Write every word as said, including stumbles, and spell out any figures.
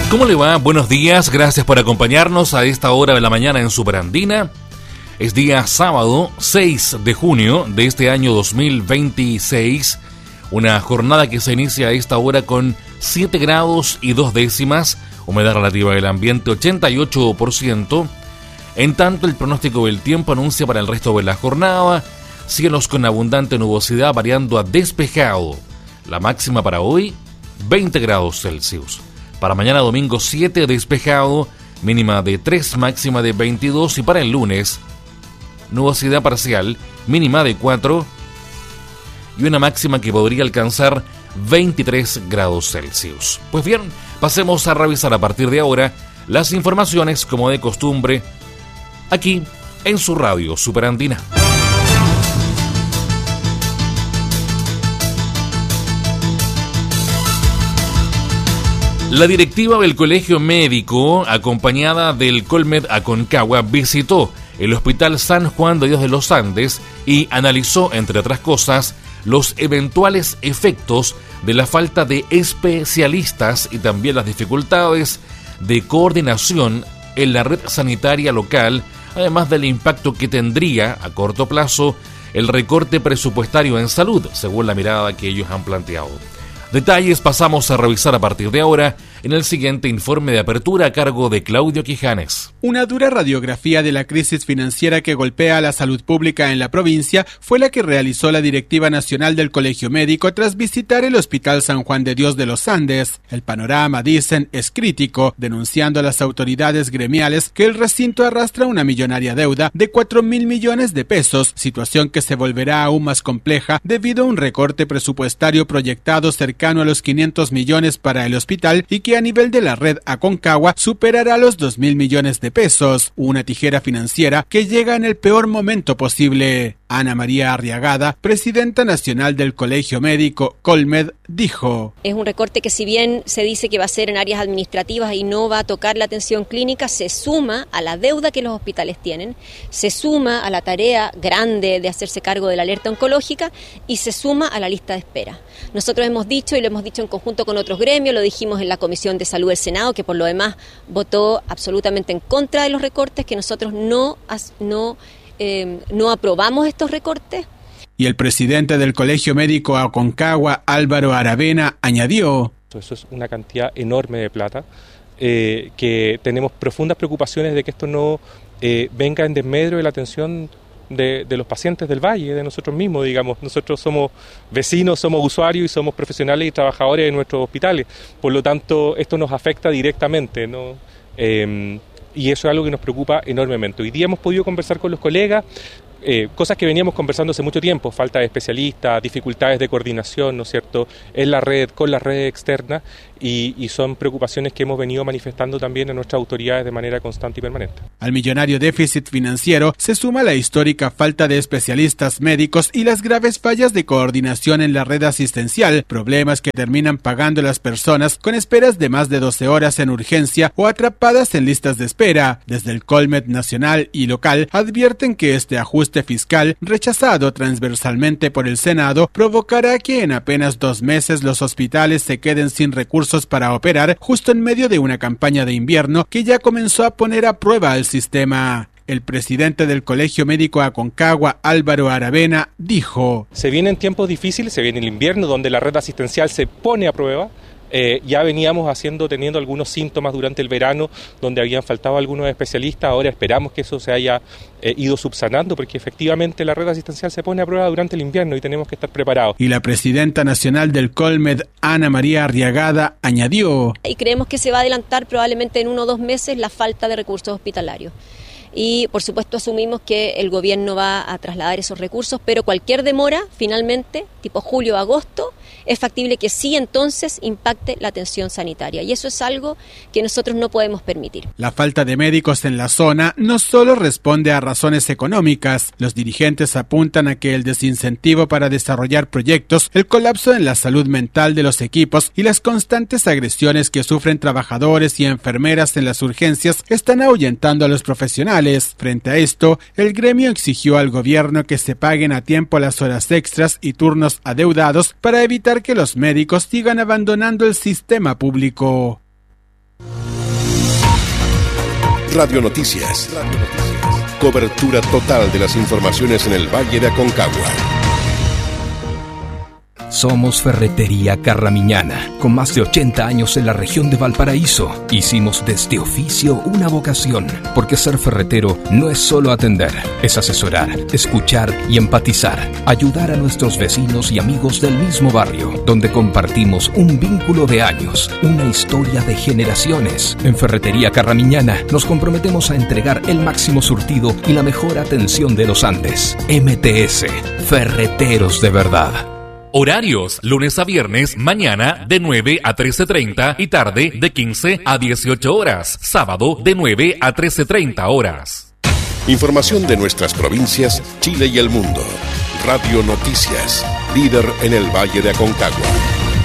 ¿Cómo le va? Buenos días, gracias por acompañarnos a esta hora de la mañana en Superandina. Es día sábado seis de junio de este año dos mil veintiséis, una jornada que se inicia a esta hora con siete grados y dos décimas, humedad relativa del ambiente ochenta y ocho por ciento. En tanto, el pronóstico del tiempo anuncia para el resto de la jornada cielos con abundante nubosidad variando a despejado. La máxima para hoy, veinte grados Celsius. Para mañana domingo siete despejado, mínima de tres, máxima de veintidós. Y para el lunes, nubosidad parcial, mínima de cuatro y una máxima que podría alcanzar veintitrés grados Celsius. Pues bien, pasemos a revisar a partir de ahora las informaciones como de costumbre aquí en su radio Superandina. La directiva del Colegio Médico, acompañada del Colmed Aconcagua, visitó el Hospital San Juan de Dios de los Andes y analizó, entre otras cosas, los eventuales efectos de la falta de especialistas y también las dificultades de coordinación en la red sanitaria local, además del impacto que tendría a corto plazo el recorte presupuestario en salud, según la mirada que ellos han planteado. Detalles pasamos a revisar a partir de ahora en el siguiente informe de apertura a cargo de Claudio Quijanes. Una dura radiografía de la crisis financiera que golpea a la salud pública en la provincia fue la que realizó la directiva nacional del Colegio Médico tras visitar el Hospital San Juan de Dios de los Andes. El panorama, dicen, es crítico, denunciando a las autoridades gremiales que el recinto arrastra una millonaria deuda de cuatro mil millones de pesos, situación que se volverá aún más compleja debido a un recorte presupuestario proyectado cercano a los quinientos millones para el hospital y que a nivel de la red Aconcagua superará los dos mil millones de pesos, una tijera financiera que llega en el peor momento posible. Ana María Arriagada, presidenta nacional del Colegio Médico Colmed, dijo: es un recorte que, si bien se dice que va a ser en áreas administrativas y no va a tocar la atención clínica, se suma a la deuda que los hospitales tienen, se suma a la tarea grande de hacerse cargo de la alerta oncológica y se suma a la lista de espera. Nosotros hemos dicho, y lo hemos dicho en conjunto con otros gremios, lo dijimos en la Comisión de Salud del Senado, que por lo demás votó absolutamente en contra de los recortes, que nosotros no... no Eh, no aprobamos estos recortes. Y el presidente del Colegio Médico Aconcagua, Álvaro Aravena, añadió: eso es una cantidad enorme de plata, eh, que tenemos profundas preocupaciones de que esto no eh, venga en desmedro de la atención de, de los pacientes del Valle, de nosotros mismos, digamos. Nosotros somos vecinos, somos usuarios y somos profesionales y trabajadores de nuestros hospitales, por lo tanto esto nos afecta directamente, ¿no? Eh, Y eso es algo que nos preocupa enormemente. Hoy día hemos podido conversar con los colegas, eh, cosas que veníamos conversando hace mucho tiempo, falta de especialistas, dificultades de coordinación, ¿no es cierto?, en la red, con las redes externas, y, y son preocupaciones que hemos venido manifestando también a nuestras autoridades de manera constante y permanente. Al millonario déficit financiero se suma la histórica falta de especialistas médicos y las graves fallas de coordinación en la red asistencial, problemas que terminan pagando las personas con esperas de más de doce horas en urgencia o atrapadas en listas de espera. Desde el Colmed nacional y local advierten que este ajuste fiscal, rechazado transversalmente por el Senado, provocará que en apenas dos meses los hospitales se queden sin recursos para operar, justo en medio de una campaña de invierno que ya comenzó a poner a prueba al sistema. El presidente del Colegio Médico Aconcagua, Álvaro Aravena, dijo: se vienen tiempos difíciles, se viene el invierno donde la red asistencial se pone a prueba. Eh, ya veníamos haciendo, teniendo algunos síntomas durante el verano donde habían faltado algunos especialistas. Ahora esperamos que eso se haya eh, ido subsanando, porque efectivamente la red asistencial se pone a prueba durante el invierno y tenemos que estar preparados. Y la presidenta nacional del Colmed, Ana María Arriagada, añadió: y creemos que se va a adelantar probablemente en uno o dos meses la falta de recursos hospitalarios. Y por supuesto asumimos que el gobierno va a trasladar esos recursos, pero cualquier demora, finalmente, tipo julio o agosto, es factible que sí entonces impacte la atención sanitaria. Y eso es algo que nosotros no podemos permitir. La falta de médicos en la zona no solo responde a razones económicas. Los dirigentes apuntan a que el desincentivo para desarrollar proyectos, el colapso en la salud mental de los equipos y las constantes agresiones que sufren trabajadores y enfermeras en las urgencias están ahuyentando a los profesionales. Frente a esto, el gremio exigió al gobierno que se paguen a tiempo las horas extras y turnos adeudados para evitar que los médicos sigan abandonando el sistema público. Radio Noticias. Cobertura total de las informaciones en el Valle de Aconcagua. Somos Ferretería Carramiñana, con más de ochenta años en la región de Valparaíso. Hicimos de este oficio una vocación, porque ser ferretero no es solo atender, es asesorar, escuchar y empatizar, ayudar a nuestros vecinos y amigos del mismo barrio, donde compartimos un vínculo de años, una historia de generaciones. En Ferretería Carramiñana nos comprometemos a entregar el máximo surtido y la mejor atención de los Andes. M T S, Ferreteros de verdad. Horarios, lunes a viernes, mañana de nueve a trece treinta y tarde de quince a dieciocho horas. Sábado de nueve a trece treinta horas. Información de nuestras provincias, Chile y el mundo. Radio Noticias, líder en el Valle de Aconcagua.